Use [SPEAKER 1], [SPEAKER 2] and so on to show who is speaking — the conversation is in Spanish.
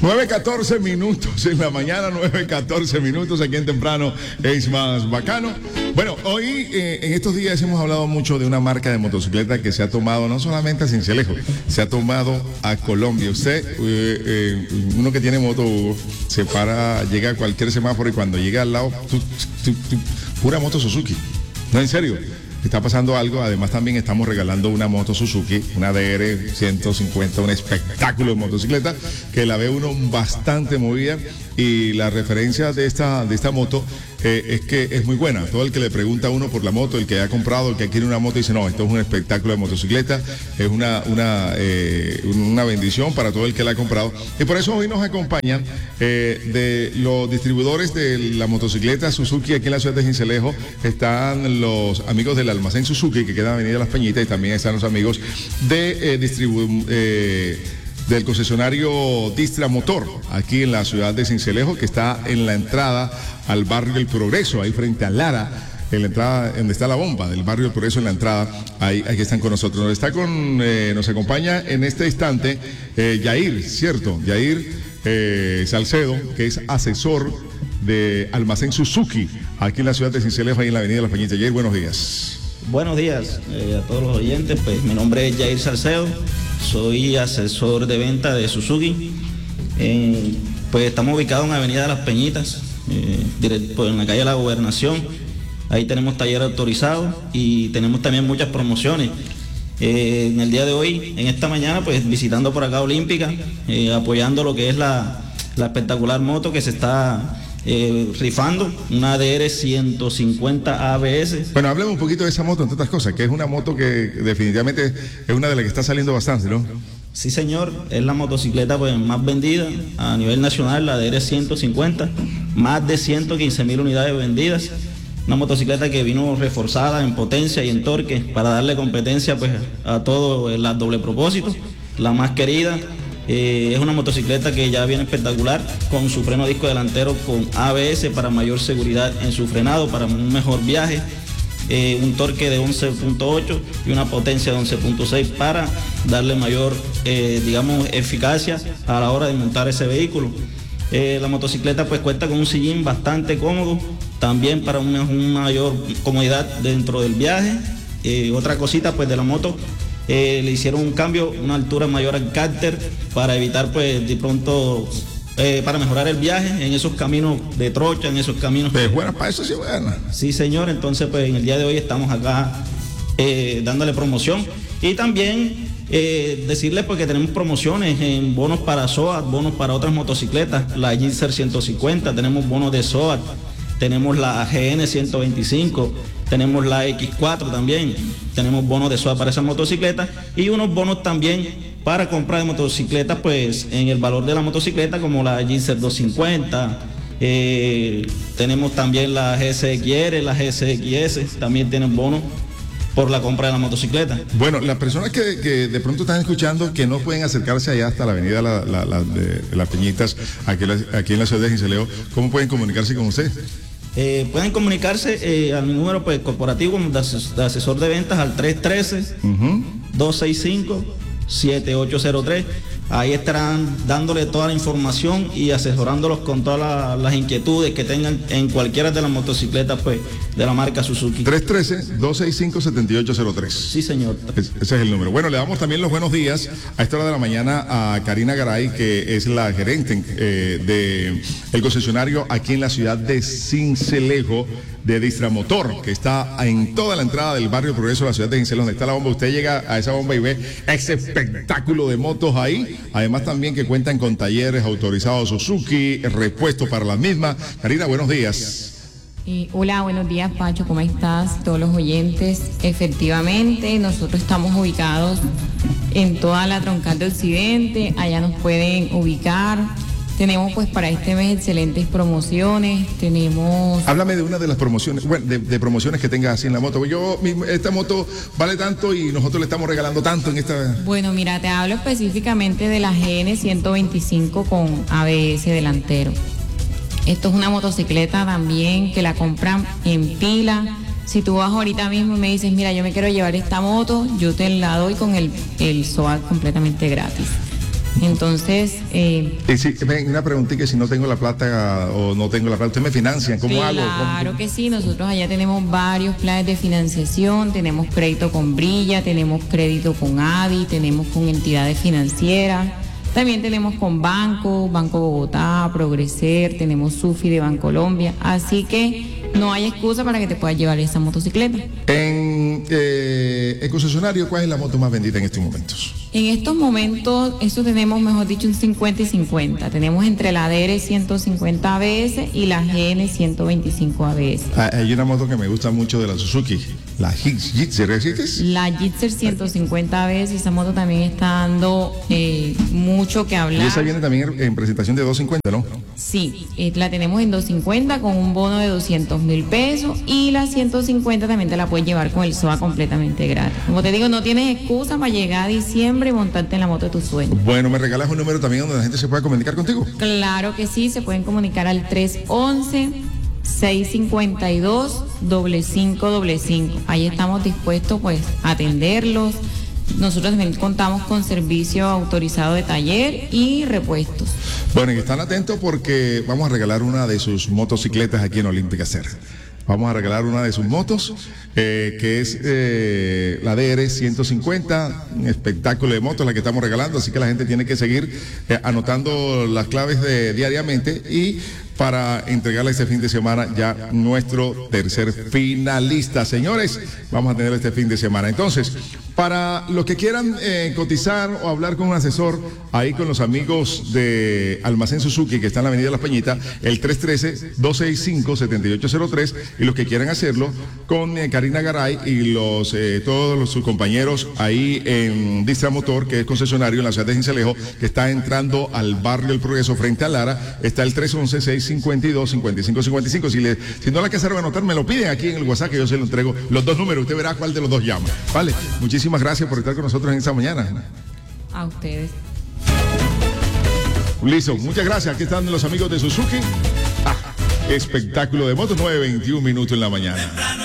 [SPEAKER 1] 9:14 en la mañana, 9:14 aquí en Temprano es más bacano. Bueno, hoy en estos días hemos hablado mucho de una marca de motocicleta que se ha tomado no solamente a Sincelejo, se ha tomado a Colombia. Usted, uno que tiene moto, se para, llega a cualquier semáforo y cuando llega al lado, pura moto Suzuki. No, en serio. Está pasando algo, además también estamos regalando una moto Suzuki, una DR 150, un espectáculo de motocicleta que la ve uno bastante movida, y la referencia de esta moto es que es muy buena. Todo el que le pregunta a uno por la moto, el que ha comprado, el que adquiere una moto, dice no, esto es un espectáculo de motocicleta, es una bendición para todo el que la ha comprado, y por eso hoy nos acompañan de los distribuidores de la motocicleta Suzuki aquí en la ciudad de Sincelejo. Están los amigos del Almacén Suzuki, que queda en Avenida Las Peñitas, y también están los amigos de del concesionario Distramotor, aquí en la ciudad de Sincelejo, que está en la entrada al barrio El Progreso, ahí frente a Lara, en la entrada donde está la bomba del barrio El Progreso, en la entrada, ahí están con nosotros. Nos acompaña en este instante Yair, ¿cierto? Yair Salcedo, que es asesor de Almacén Suzuki, aquí en la ciudad de Sincelejo, ahí en la avenida Las Peñitas. Yair, buenos días.
[SPEAKER 2] Buenos días a todos los oyentes. Pues mi nombre es Yair Salcedo, soy asesor de venta de Suzuki. Pues estamos ubicados en Avenida de Las Peñitas, en la calle de la Gobernación. Ahí tenemos taller autorizado y tenemos también muchas promociones. En el día de hoy, en esta mañana, pues visitando por acá Olímpica, apoyando lo que es la espectacular moto que se está rifando, una DR 150 ABS.
[SPEAKER 1] Bueno, hablemos un poquito de esa moto, entre otras cosas, que es una moto que definitivamente es una de las que está saliendo bastante, ¿no?
[SPEAKER 2] Sí, señor, es la motocicleta pues más vendida a nivel nacional, la DR 150, más de 115.000 unidades vendidas. Una motocicleta que vino reforzada en potencia y en torque para darle competencia pues a todo el doble propósito, la más querida. Es una motocicleta que ya viene espectacular, con su freno disco delantero con ABS para mayor seguridad en su frenado, para un mejor viaje, un torque de 11.8 y una potencia de 11.6 para darle mayor, eficacia a la hora de montar ese vehículo. La motocicleta pues cuenta con un sillín bastante cómodo, también para una mayor comodidad dentro del viaje. Otra cosita pues de la moto, le hicieron un cambio, una altura mayor al cárter para evitar pues de pronto, para mejorar el viaje en esos caminos de trocha, en esos caminos.
[SPEAKER 1] ¿Es buena para eso? Sí, buena.
[SPEAKER 2] Sí, señor, entonces pues en el día de hoy estamos acá dándole promoción, y también decirles pues que tenemos promociones en bonos para SOAT, bonos para otras motocicletas, la Gixxer 150, tenemos bonos de SOAT, tenemos la GN 125, tenemos la X4 también, tenemos bonos de SOAT para esa motocicleta, y unos bonos también para compra de motocicletas pues en el valor de la motocicleta, como la Gixxer 250, tenemos también la GSX-R, la GSX-S, también tienen bonos por la compra de la motocicleta.
[SPEAKER 1] Bueno, las personas que de pronto están escuchando, que no pueden acercarse allá hasta la avenida de Las Peñitas, aquí en la ciudad de Sincelejo, ¿cómo pueden comunicarse con usted?
[SPEAKER 2] Pueden comunicarse a mi número pues corporativo de asesor de ventas al 313-265-7803. Ahí estarán dándole toda la información y asesorándolos con todas las inquietudes que tengan en cualquiera de las motocicletas pues de la marca Suzuki.
[SPEAKER 1] 313-265-7803.
[SPEAKER 2] Sí, señor.
[SPEAKER 1] Ese es el número. Bueno, le damos también los buenos días a esta hora de la mañana a Karina Garay, que es la gerente de el concesionario aquí en la ciudad de Sincelejo de Distramotor, que está en toda la entrada del barrio Progreso de la ciudad de Sincelejo, donde está la bomba. Usted llega a esa bomba y ve ese espectáculo de motos ahí. Además también que cuentan con talleres autorizados Suzuki, repuestos para las mismas. Karina, buenos días.
[SPEAKER 3] Hola, buenos días, Pacho, ¿cómo estás? Todos los oyentes. Efectivamente, nosotros estamos ubicados en toda la troncal de Occidente, allá nos pueden ubicar. Tenemos pues para este mes excelentes promociones, tenemos...
[SPEAKER 1] Háblame de una de las promociones, bueno, de promociones que tengas así en la moto. Esta moto vale tanto y nosotros le estamos regalando tanto en esta...
[SPEAKER 3] Bueno, mira, te hablo específicamente de la GN 125 con ABS delantero. Esto es una motocicleta también que la compran en pila. Si tú vas ahorita mismo y me dices, mira, yo me quiero llevar esta moto, yo te la doy con el SOAT completamente gratis. Entonces,
[SPEAKER 1] una preguntita, si no tengo la plata o no tengo la plata, ¿usted me financian? ¿Cómo hago?
[SPEAKER 3] Claro que sí, nosotros allá tenemos varios planes de financiación, tenemos crédito con Brilla, tenemos crédito con ADI, tenemos con entidades financieras, también tenemos con Banco Bogotá, Progreser, tenemos SUFI de Bancolombia, así que no hay excusa para que te puedas llevar esa motocicleta.
[SPEAKER 1] En el concesionario, ¿cuál es la moto más vendida en estos momentos?
[SPEAKER 3] En estos momentos, eso tenemos, mejor dicho, un 50 y 50. Tenemos entre la DR 150 ABS y la GN 125 ABS.
[SPEAKER 1] Hay una moto que me gusta mucho de la Suzuki, la Gixxer, ¿existe?
[SPEAKER 3] La Gixxer 150 ABS, esa moto también está dando mucho que hablar.
[SPEAKER 1] Y esa viene también en presentación de 250, ¿no?
[SPEAKER 3] Sí, la tenemos en 250 con un bono de 200.000 pesos y la 150 también te la puedes llevar con el SOA completamente gratis. Como te digo, no tienes excusa para llegar a diciembre y montarte en la moto de tus sueños.
[SPEAKER 1] Bueno, ¿me regalas un número también donde la gente se pueda comunicar contigo?
[SPEAKER 3] Claro que sí, se pueden comunicar al 311-652-5555. Ahí estamos dispuestos pues a atenderlos. Nosotros también contamos con servicio autorizado de taller y repuestos.
[SPEAKER 1] Bueno, y están atentos porque vamos a regalar una de sus motocicletas aquí en Olímpica Ser. Vamos a regalar una de sus motos, que es la DR 150, un espectáculo de motos la que estamos regalando, así que la gente tiene que seguir anotando las claves diariamente y para entregarle este fin de semana ya nuestro tercer finalista. Señores, vamos a tener este fin de semana. Entonces, para los que quieran cotizar o hablar con un asesor, ahí con los amigos de Almacén Suzuki, que está en la Avenida Las Peñitas, el 313-265-7803, y los que quieran hacerlo con Karina Garay y todos sus compañeros ahí en Distra Motor, que es concesionario en la ciudad de Sincelejo, que está entrando al barrio El Progreso frente a Lara. Está el 311-652-5555. Si no la alcanzaron a anotar, me lo piden aquí en el WhatsApp, que yo se lo entrego los dos números. Usted verá cuál de los dos llama. Vale, muchísimas gracias por estar con nosotros en esta mañana.
[SPEAKER 3] A ustedes.
[SPEAKER 1] Listo, muchas gracias. Aquí están los amigos de Suzuki. Espectáculo de motos, 9:21 en la mañana.